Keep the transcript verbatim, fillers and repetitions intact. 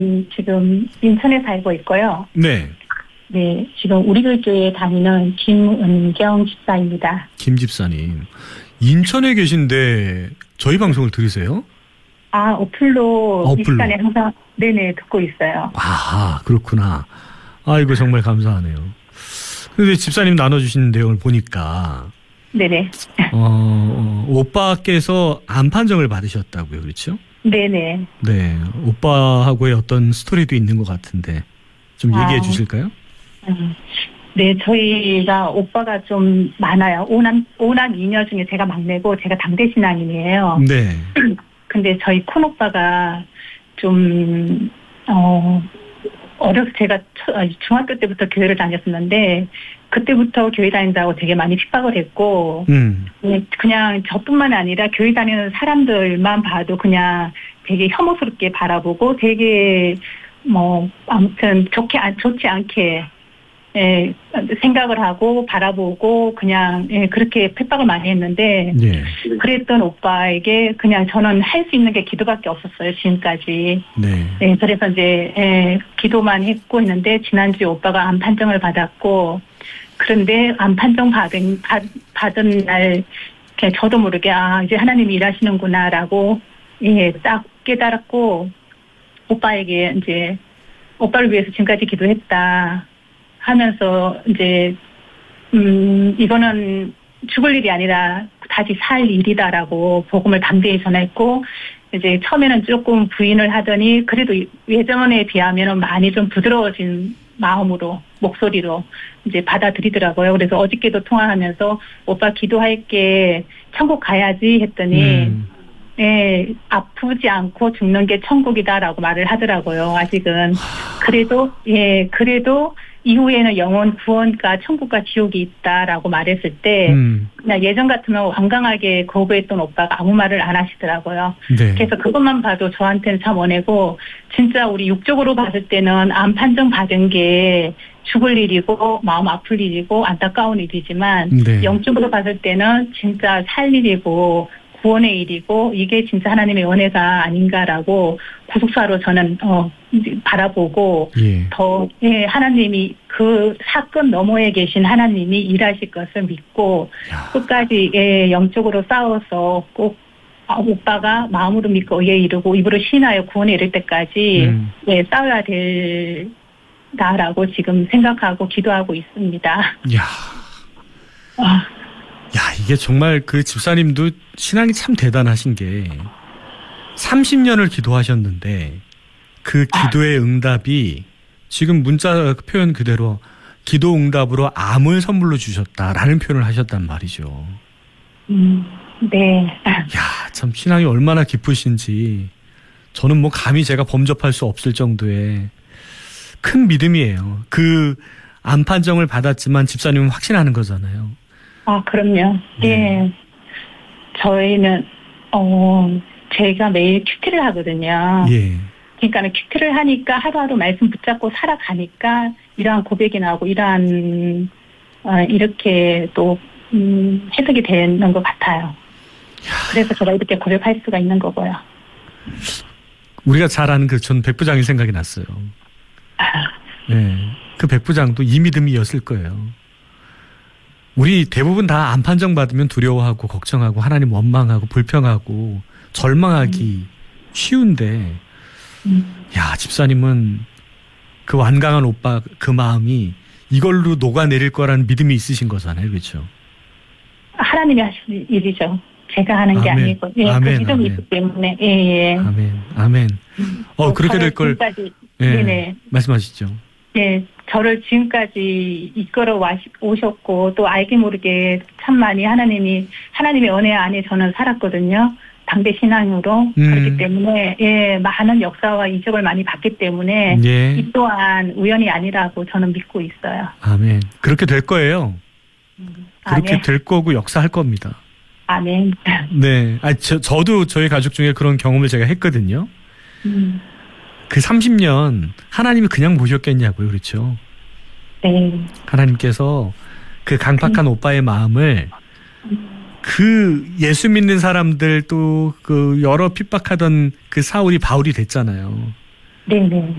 음, 지금 인천에 살고 있고요. 네. 네, 지금 우리 교회에 다니는 김은경 집사입니다. 김 집사님. 인천에 계신데 저희 방송을 들으세요? 아, 어플로, 어플로. 이 시간에 항상, 네네, 듣고 있어요. 아, 그렇구나. 아이고, 정말 감사하네요. 근데 집사님 나눠주신 내용을 보니까, 네네. 어, 어, 오빠께서 암 판정을 받으셨다고요, 그렇죠? 네네. 네, 오빠하고의 어떤 스토리도 있는 것 같은데, 좀 얘기해 아, 주실까요? 음, 네, 저희가 오빠가 좀 많아요. 오남, 오남 이녀 중에 제가 막내고, 제가 당대 신앙인이에요. 네. 근데 저희 큰 오빠가 좀, 어, 어려서 제가 중학교 때부터 교회를 다녔었는데, 그때부터 교회 다닌다고 되게 많이 핍박을 했고, 음. 그냥 저뿐만 아니라 교회 다니는 사람들만 봐도 그냥 되게 혐오스럽게 바라보고 되게 뭐, 아무튼 좋게, 좋지 않게, 예, 생각을 하고 바라보고 그냥 예, 그렇게 핍박을 많이 했는데 예. 그랬던 오빠에게 그냥 저는 할 수 있는 게 기도밖에 없었어요 지금까지. 네. 예, 그래서 이제 예, 기도만 했고 했는데 지난주에 오빠가 암 판정을 받았고 그런데 암 판정 받은 받, 받은 날 그냥 저도 모르게 아 이제 하나님이 일하시는구나라고 예, 딱 깨달았고 오빠에게 이제 오빠를 위해서 지금까지 기도했다. 하면서 이제 음 이거는 죽을 일이 아니라 다시 살 일이다라고 복음을 담대히 전했고 이제 처음에는 조금 부인을 하더니 그래도 예전에 비하면 많이 좀 부드러워진 마음으로 목소리로 이제 받아들이더라고요. 그래서 어저께도 통화하면서 오빠 기도할게 천국 가야지 했더니 음. 예, 아프지 않고 죽는 게 천국이다라고 말을 하더라고요. 아직은 그래도 예 그래도 이후에는 영원 구원과 천국과 지옥이 있다라고 말했을 때 음. 그냥 예전 같으면 완강하게 거부했던 오빠가 아무 말을 안 하시더라고요. 네. 그래서 그것만 봐도 저한테는 참 원해고 진짜 우리 육적으로 봤을 때는 암 판정 받은 게 죽을 일이고 마음 아플 일이고 안타까운 일이지만 네. 영적으로 봤을 때는 진짜 살 일이고 구원의 일이고 이게 진짜 하나님의 은혜가 아닌가라고 구속사로 저는 어 바라보고 예. 더 예, 하나님이 그 사건 너머에 계신 하나님이 일하실 것을 믿고 야. 끝까지 예, 영적으로 싸워서 꼭 아, 오빠가 마음으로 믿고 의에 이르고 입으로 신하여 구원에 이를 때까지 음. 예, 싸워야 될다라고 지금 생각하고 기도하고 있습니다. 야. 아. 야, 이게 정말 그 집사님도 신앙이 참 대단하신 게 삼십 년을 기도하셨는데 그 기도의 응답이 지금 문자 표현 그대로 기도 응답으로 암을 선물로 주셨다라는 표현을 하셨단 말이죠. 음, 네. 야, 참 신앙이 얼마나 깊으신지 저는 뭐 감히 제가 범접할 수 없을 정도의 큰 믿음이에요. 그 암 판정을 받았지만 집사님은 확신하는 거잖아요. 아, 그럼요. 네. 예. 저희는, 어, 제가 매일 큐티를 하거든요. 예. 그러니까 큐티를 하니까 하루하루 말씀 붙잡고 살아가니까 이러한 고백이 나오고 이러한, 어, 이렇게 또, 음, 해석이 되는 것 같아요. 그래서 제가 이렇게 고백할 수가 있는 거고요. 우리가 잘 아는 그 전 백부장이 생각이 났어요. 아. 네. 그 백부장도 이 믿음이었을 거예요. 우리 대부분 다 암 판정 받으면 두려워하고 걱정하고 하나님 원망하고 불평하고 절망하기 음. 쉬운데 음. 야 집사님은 그 완강한 오빠 그 마음이 이걸로 녹아내릴 거라는 믿음이 있으신 거잖아요. 그렇죠? 하나님이 하실 일이죠. 제가 하는 아멘. 게 아니고 예, 아멘. 그 믿음이 있기 때문에 예, 예. 아멘. 아멘. 어, 어 그렇게 될 걸 예, 네네. 말씀하시죠. 네, 저를 지금까지 이끌어 오셨고 또 알게 모르게 참 많이 하나님이 하나님의 은혜 안에 저는 살았거든요. 당대 신앙으로 음. 그렇기 때문에 예 많은 역사와 이적을 많이 봤기 때문에 예. 이 또한 우연이 아니라고 저는 믿고 있어요. 아멘. 그렇게 될 거예요. 음. 그렇게 아멘. 될 거고 역사할 겁니다. 아멘. 네, 아 저, 저도 저희 가족 중에 그런 경험을 제가 했거든요. 음. 그 삼십 년 하나님이 그냥 보셨겠냐고요. 그렇죠? 네. 하나님께서 그 강팍한 네. 오빠의 마음을 그 예수 믿는 사람들 또 그 여러 핍박하던 그 사울이 바울이 됐잖아요. 네네.